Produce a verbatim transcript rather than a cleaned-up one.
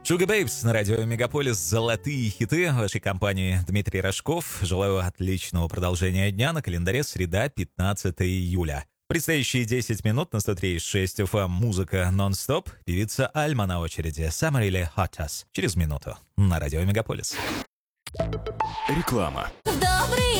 Sugar Babes на радио Мегаполис. Золотые хиты в вашей компании. Дмитрий Рожков. Желаю отличного продолжения дня. На календаре среда, пятнадцатое июля. Предстоящие десять минут на сто три и шесть эф эм музыка нон-стоп. Певица Альма на очереди. Summer или Hot Us. Через минуту на радио Мегаполис. Реклама. Добрый